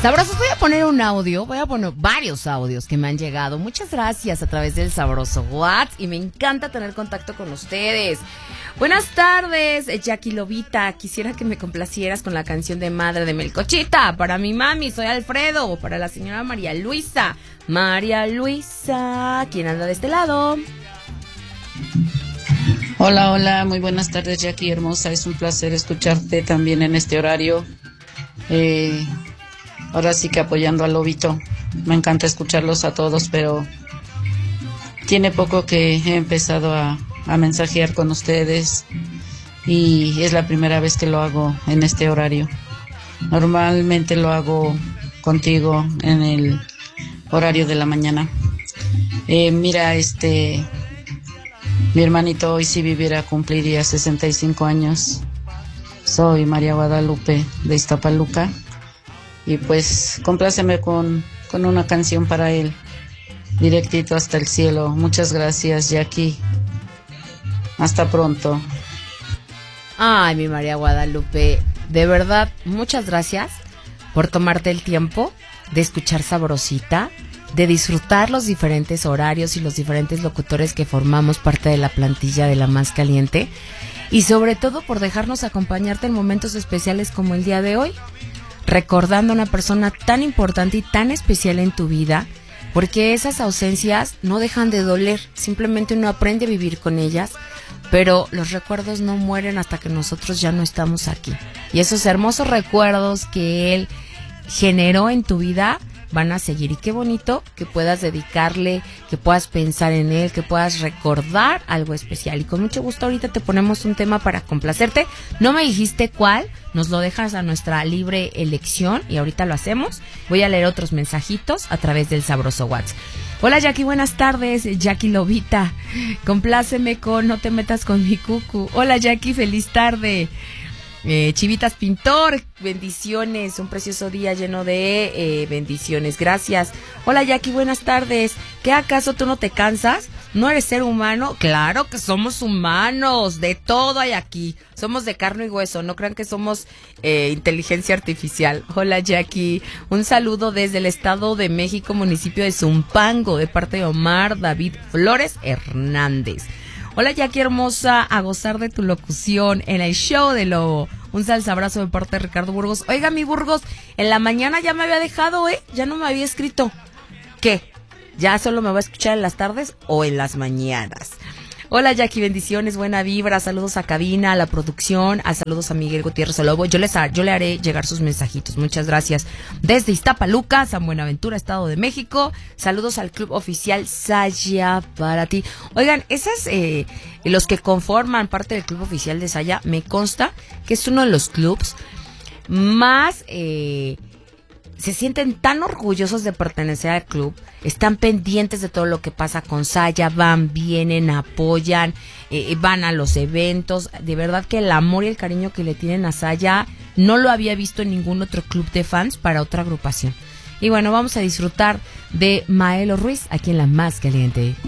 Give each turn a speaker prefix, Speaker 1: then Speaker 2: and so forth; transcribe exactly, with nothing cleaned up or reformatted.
Speaker 1: Sabrosos, voy a poner un audio, voy a poner varios audios que me han llegado. Muchas gracias a través del Sabroso WhatsApp y me encanta tener contacto con ustedes. Buenas tardes, Jackie Lobita. Quisiera que me complacieras con la canción de Madre de Melcochita. Para mi mami, soy Alfredo. Para la señora María Luisa. María Luisa, ¿quién anda de este lado?
Speaker 2: Hola, hola, muy buenas tardes, Jackie hermosa. Es un placer escucharte también en este horario. Eh... Ahora sí que apoyando al Lobito. Me encanta escucharlos a todos, pero tiene poco que he empezado a, a mensajear con ustedes y es la primera vez que lo hago en este horario. Normalmente lo hago contigo en el horario de la mañana. Eh, mira, este, mi hermanito hoy si viviera cumpliría sesenta y cinco años. Soy María Guadalupe de Iztapaluca. Y pues compláceme con, con una canción para él, directito hasta el cielo. Muchas gracias, Jackie. Hasta pronto.
Speaker 1: Ay, mi María Guadalupe, de verdad, muchas gracias por tomarte el tiempo de escuchar Sabrosita, de disfrutar los diferentes horarios y los diferentes locutores que formamos parte de la plantilla de La Más Caliente, y sobre todo por dejarnos acompañarte en momentos especiales como el día de hoy, recordando a una persona tan importante y tan especial en tu vida, porque esas ausencias no dejan de doler, simplemente uno aprende a vivir con ellas, pero los recuerdos no mueren hasta que nosotros ya no estamos aquí. Y esos hermosos recuerdos que él generó en tu vida van a seguir, y qué bonito que puedas dedicarle, que puedas pensar en él, que puedas recordar algo especial. Y con mucho gusto ahorita te ponemos un tema para complacerte. No me dijiste cuál, nos lo dejas a nuestra libre elección y ahorita lo hacemos. Voy a leer otros mensajitos a través del Sabroso WhatsApp. Hola Jackie, buenas tardes, Jackie Lobita. Compláceme con No te metas con mi cucu. Hola Jackie, feliz tarde. Eh, Chivitas Pintor, bendiciones, un precioso día lleno de eh, bendiciones, gracias. Hola Jackie, buenas tardes. ¿Qué acaso tú no te cansas? ¿No eres ser humano? Claro que somos humanos, de todo hay aquí. Somos de carne y hueso, no crean que somos eh, inteligencia artificial. Hola Jackie, un saludo desde el Estado de México, municipio de Zumpango, de parte de Omar David Flores Hernández. Hola Jackie hermosa, a gozar de tu locución en el show de Lobo. Un salsa abrazo de parte de Ricardo Burgos. Oiga, mi Burgos, en la mañana ya me había dejado, ¿eh? Ya no me había escrito. ¿Qué? ¿Ya solo me va a escuchar en las tardes o en las mañanas? Hola Jackie, bendiciones, buena vibra, saludos a cabina, a la producción, a saludos a Miguel Gutiérrez Lobo. Yo, les, yo le haré llegar sus mensajitos, muchas gracias. Desde Iztapaluca, San Buenaventura, Estado de México, saludos al club oficial Saya para ti. Oigan, esas, eh, los que conforman parte del club oficial de Saya, me consta que es uno de los clubs más... Eh, se sienten tan orgullosos de pertenecer al club, están pendientes de todo lo que pasa con Saya, van, vienen, apoyan, eh, van a los eventos. De verdad que el amor y el cariño que le tienen a Saya no lo había visto en ningún otro club de fans para otra agrupación. Y bueno, vamos a disfrutar de Maelo Ruiz aquí en La Más Caliente.